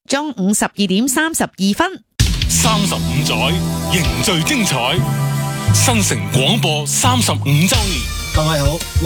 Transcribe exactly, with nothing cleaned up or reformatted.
中午十二點三十二分。 三十五載凝聚精彩，新城廣播三十五週年。 各位好。